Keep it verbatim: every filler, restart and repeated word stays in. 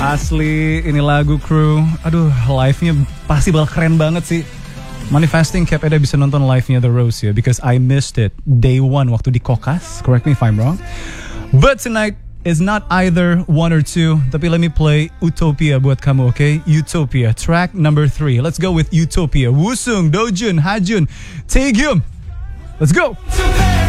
Asli, ini lagu Crew. Aduh, live-nya pasti bakal keren banget sih. Manifesting Cap Eda bisa nonton live-nya The Rose ya, because I missed it day one waktu di Kokas. Correct me if I'm wrong. But tonight is not either one or two. Tapi let me play Utopia buat kamu, okay? Utopia, track number three. Let's go with Utopia. Wusung, Dojun, Hajun, Taegyum. Let's go.